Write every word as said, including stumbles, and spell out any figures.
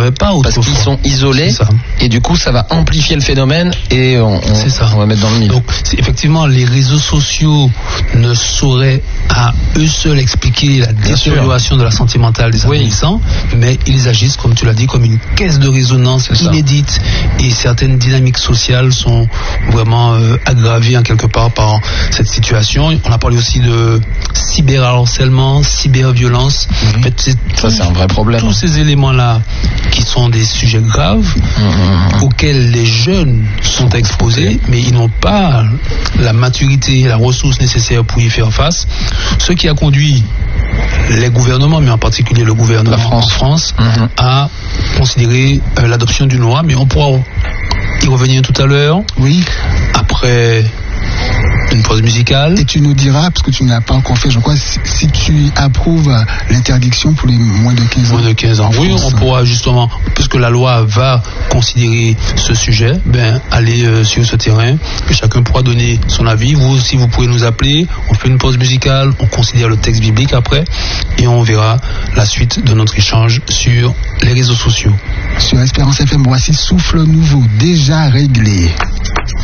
n'aurait pas parce qu'ils sont isolés et du coup ça va amplifier le phénomène et on, on, c'est ça. on va mettre dans le mille. Donc c'est, effectivement les réseaux sociaux ne sauraient à eux seuls expliquer la détérioration de la santé mentale des adolescents, oui. mais ils agissent, comme tu l'as dit, comme une caisse de résonance c'est inédite ça. Et certaines dynamiques sociales sont vraiment euh, aggravées en quelque part par cette situation. On a parlé aussi de cyberharcèlement, cyberviolence. Mmh. En fait, c'est ça, c'est un vrai problème. Tous ces éléments-là qui sont des sujets graves mmh. auxquels les jeunes sont exposés, mais ils n'ont pas la maturité, la ressource nécessaire pour y faire face. Ce qui a conduit les gouvernements, mais en particulier le gouvernement France. en France, mmh. à considérer euh, l'adoption d'une loi, mais on pourra y revenir tout à l'heure. Oui. Après une pause musicale. Et tu nous diras, parce que tu ne l'as pas encore fait, je crois, si, si tu approuves l'interdiction pour les moins de quinze ans. Moins de quinze ans. Oui, on pourra justement, puisque la loi va considérer ce sujet, ben, aller euh, sur ce terrain, que chacun pourra donner son avis. Vous aussi, vous pouvez nous appeler. On fait une pause musicale, on considère le texte biblique après, et on verra la suite de notre échange sur les réseaux sociaux. Sur Espérance F M, voici Souffle Nouveau, déjà réglé.